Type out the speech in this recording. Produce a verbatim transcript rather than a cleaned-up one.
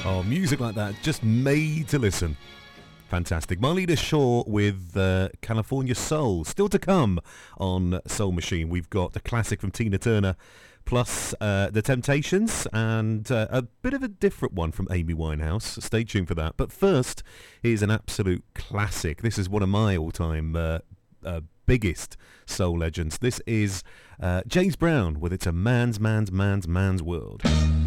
Oh, music like that, just made to listen. Fantastic. Marlena Shaw with uh, California Soul. Still to come on Soul Machine. We've got the classic from Tina Turner, plus uh, The Temptations, and uh, a bit of a different one from Amy Winehouse. Stay tuned for that. But first, here's an absolute classic. This is one of my all-time uh, uh, biggest soul legends. This is uh, James Brown with It's a Man's, Man's, Man's, Man's World.